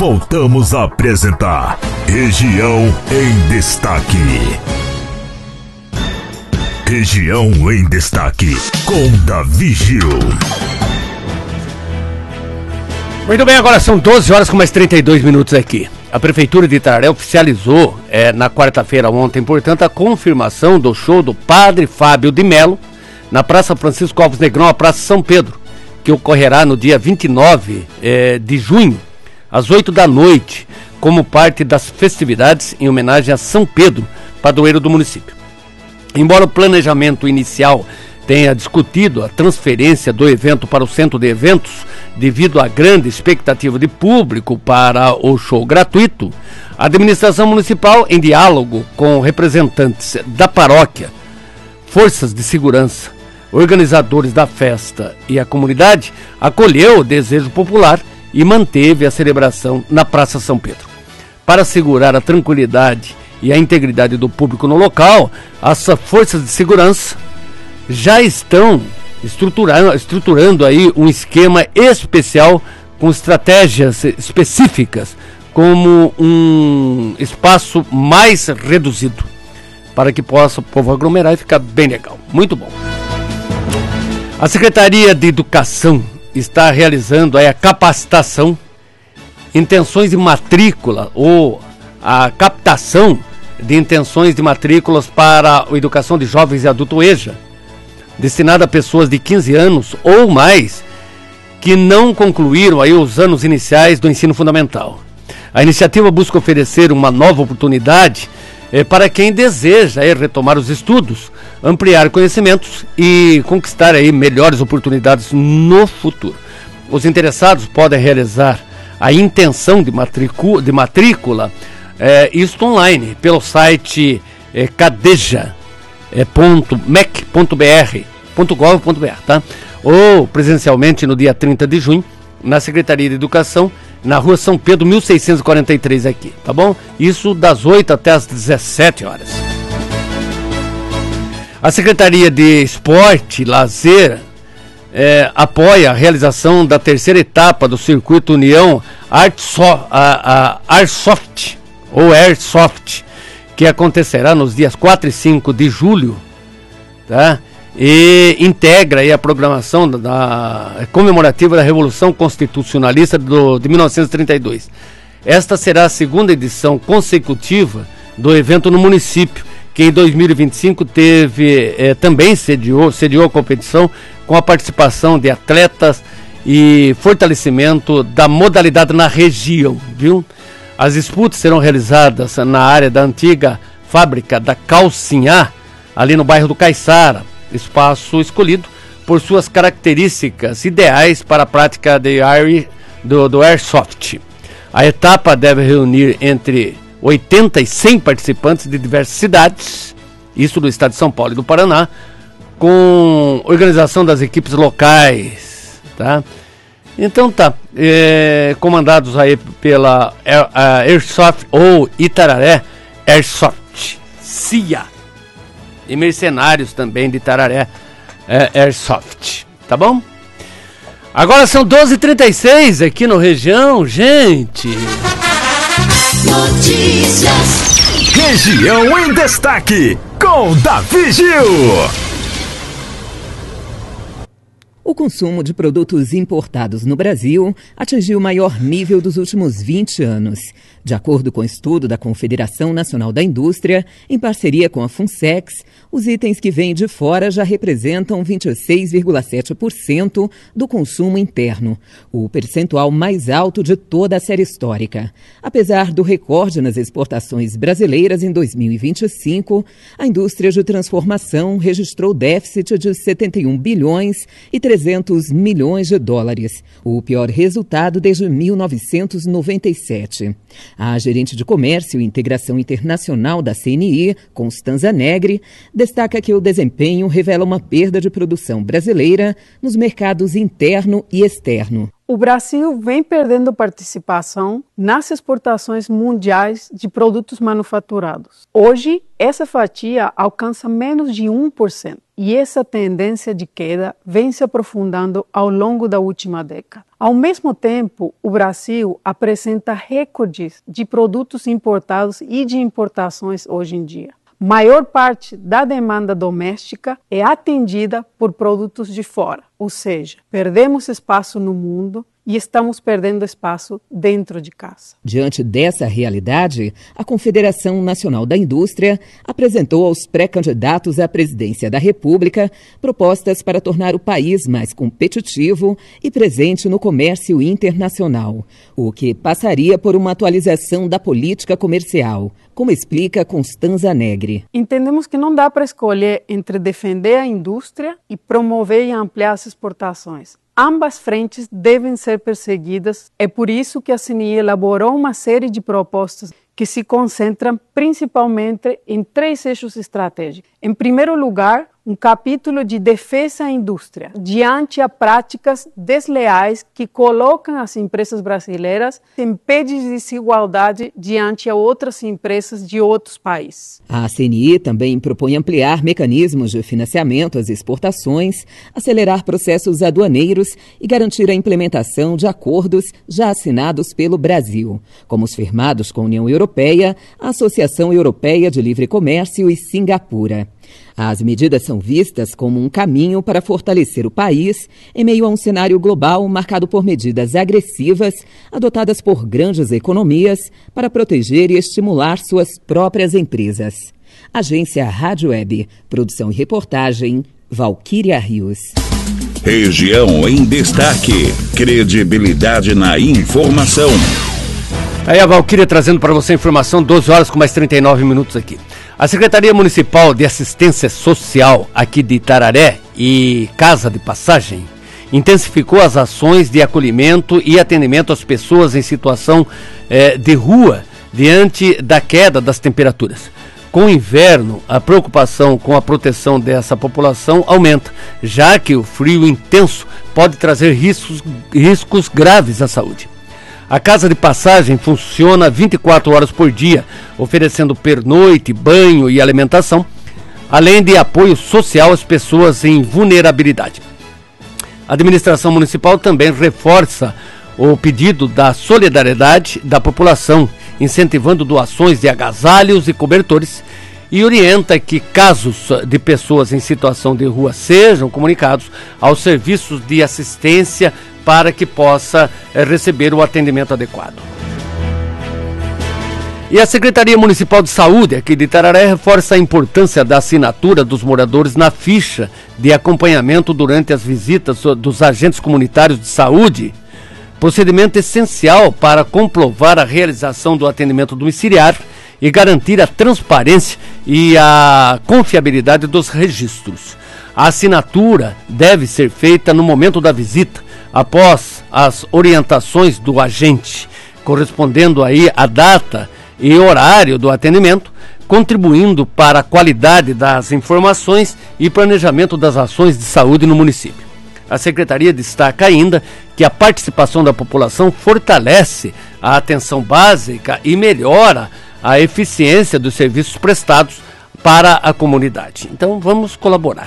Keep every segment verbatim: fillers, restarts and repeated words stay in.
voltamos a apresentar Região em Destaque. Região em Destaque, com Davi Gil. Muito bem, agora são doze horas com mais trinta e dois minutos aqui. A Prefeitura de Itararé oficializou é, na quarta-feira ontem, portanto, a confirmação do show do Padre Fábio de Melo na Praça Francisco Alves Negrão, a Praça São Pedro, que ocorrerá no dia vinte e nove é, de junho, às oito da noite, como parte das festividades em homenagem a São Pedro, padroeiro do município. Embora o planejamento inicial tenha discutido a transferência do evento para o centro de eventos, devido à grande expectativa de público para o show gratuito, a administração municipal, em diálogo com representantes da paróquia, forças de segurança, organizadores da festa e a comunidade, acolheu o desejo popular e manteve a celebração na Praça São Pedro. Para assegurar a tranquilidade e a integridade do público no local, as forças de segurança já estão estruturando, estruturando aí um esquema especial com estratégias específicas, como um espaço mais reduzido, para que possa o povo aglomerar e ficar bem legal. Muito bom. A Secretaria de Educação está realizando aí a capacitação, intenções de matrícula ou a captação de intenções de matrículas para a educação de jovens e adultos E J A, destinada a pessoas de quinze anos ou mais que não concluíram aí os anos iniciais do ensino fundamental. A iniciativa busca oferecer uma nova oportunidade eh, para quem deseja eh, retomar os estudos, ampliar conhecimentos e conquistar aí melhores oportunidades no futuro. Os interessados podem realizar a intenção de, matricu- de matrícula, eh, isto online, pelo site eh, cadeja ponto mec ponto br ponto gov ponto br, tá? Ou presencialmente no dia trinta de junho, na Secretaria de Educação, na Rua São Pedro, mil seiscentos e quarenta e três aqui, tá bom? Isso das oito até as dezessete horas. A Secretaria de Esporte e Lazer é, apoia a realização da terceira etapa do Circuito União Artso, a, a Airsoft, ou Airsoft, que acontecerá nos dias quatro e cinco de julho, tá? E integra aí a programação da, da comemorativa da Revolução Constitucionalista do, de mil novecentos e trinta e dois. Esta será a segunda edição consecutiva do evento no município, que em dois mil e vinte e cinco teve, eh, também sediou, sediou a competição com a participação de atletas e fortalecimento da modalidade na região, viu? As disputas serão realizadas na área da antiga fábrica da Calcinhá, ali no bairro do Caiçara, espaço escolhido por suas características ideais para a prática de air, do, do Airsoft. A etapa deve reunir entre oitenta e cem participantes de diversas cidades, isso do estado de São Paulo e do Paraná, com organização das equipes locais, tá? Então tá, é, comandados aí pela Air, Airsoft ou Itararé Airsoft, C I A, e mercenários também de Itararé é, Airsoft, tá bom? Agora são doze e trinta e seis aqui no Região, gente. Notícias. Região em Destaque, com Davi Gil. O consumo de produtos importados no Brasil atingiu o maior nível dos últimos vinte anos. De acordo com o estudo da Confederação Nacional da Indústria, em parceria com a Funsex, os itens que vêm de fora já representam vinte e seis vírgula sete por cento do consumo interno, o percentual mais alto de toda a série histórica. Apesar do recorde nas exportações brasileiras em dois mil e vinte e cinco, a indústria de transformação registrou déficit de setenta e um bilhões e trezentos milhões de dólares, o pior resultado desde mil novecentos e noventa e sete. A gerente de Comércio e Integração Internacional da C N I, Constanza Negri, destaca que o desempenho revela uma perda de produção brasileira nos mercados interno e externo. o Brasil vem perdendo participação nas exportações mundiais de produtos manufaturados. Hoje, essa fatia alcança menos de um por cento e essa tendência de queda vem se aprofundando ao longo da última década. Ao mesmo tempo, o Brasil apresenta recordes de produtos importados e de importações hoje em dia. Maior parte da demanda doméstica é atendida por produtos de fora, ou seja, perdemos espaço no mundo e estamos perdendo espaço dentro de casa. Diante dessa realidade, a Confederação Nacional da Indústria apresentou aos pré-candidatos à presidência da República propostas para tornar o país mais competitivo e presente no comércio internacional, o que passaria por uma atualização da política comercial, como explica Constanza Negri. Entendemos que não dá para escolher entre defender a indústria e promover e ampliar as exportações. Ambas frentes devem ser perseguidas. É por isso que a C N I elaborou uma série de propostas que se concentram principalmente em três eixos estratégicos. Em primeiro lugar, um capítulo de defesa à indústria, diante a práticas desleais que colocam as empresas brasileiras em pé de desigualdade diante a outras empresas de outros países. A C N I também propõe ampliar mecanismos de financiamento às exportações, acelerar processos aduaneiros e garantir a implementação de acordos já assinados pelo Brasil, como os firmados com a União Europeia, a Associação Europeia de Livre Comércio e Singapura. As medidas são vistas como um caminho para fortalecer o país em meio a um cenário global marcado por medidas agressivas adotadas por grandes economias para proteger e estimular suas próprias empresas. Agência Rádio Web, produção e reportagem, Valquíria Rios. Região em destaque, credibilidade na informação. Aí a Valquíria trazendo para você a informação, doze horas com mais trinta e nove minutos aqui. A Secretaria Municipal de Assistência Social aqui de Itararé e Casa de Passagem intensificou as ações de acolhimento e atendimento às pessoas em situação eh, de rua diante da queda das temperaturas. Com o inverno, a preocupação com a proteção dessa população aumenta, já que o frio intenso pode trazer riscos, riscos graves à saúde. A Casa de Passagem funciona vinte e quatro horas por dia, oferecendo pernoite, banho e alimentação, além de apoio social às pessoas em vulnerabilidade. A administração municipal também reforça o pedido da solidariedade da população, incentivando doações de agasalhos e cobertores, e orienta que casos de pessoas em situação de rua sejam comunicados aos serviços de assistência para que possa é, receber o atendimento adequado. E a Secretaria Municipal de Saúde aqui de Itararé reforça a importância da assinatura dos moradores na ficha de acompanhamento durante as visitas dos agentes comunitários de saúde, procedimento essencial para comprovar a realização do atendimento domiciliar e garantir a transparência e a confiabilidade dos registros. A assinatura deve ser feita no momento da visita, após as orientações do agente, correspondendo aí a data e horário do atendimento, contribuindo para a qualidade das informações e planejamento das ações de saúde no município. A Secretaria destaca ainda que a participação da população fortalece a atenção básica e melhora a eficiência dos serviços prestados para a comunidade. Então vamos colaborar.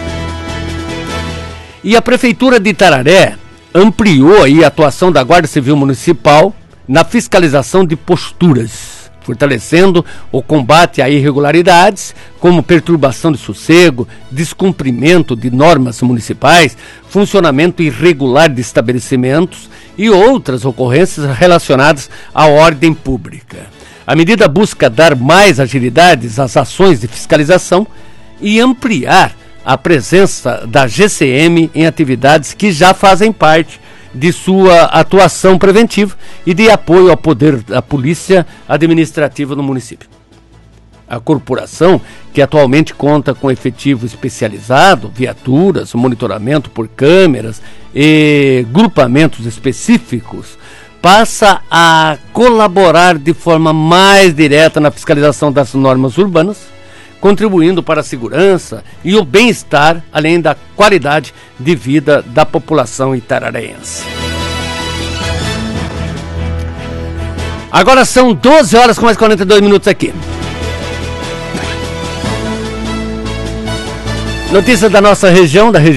E a Prefeitura de Itararé ampliou aí a atuação da Guarda Civil Municipal na fiscalização de posturas, fortalecendo o combate a irregularidades, como perturbação de sossego, descumprimento de normas municipais, funcionamento irregular de estabelecimentos e outras ocorrências relacionadas à ordem pública. A medida busca dar mais agilidade às ações de fiscalização e ampliar a presença da G C M em atividades que já fazem parte de sua atuação preventiva e de apoio ao poder da polícia administrativa no município. A corporação, que atualmente conta com efetivo especializado, viaturas, monitoramento por câmeras e grupamentos específicos, passa a colaborar de forma mais direta na fiscalização das normas urbanas, contribuindo para a segurança e o bem-estar, além da qualidade de vida da população itararaense. Agora são doze horas com mais quarenta e dois minutos aqui. Notícia da nossa região, da região.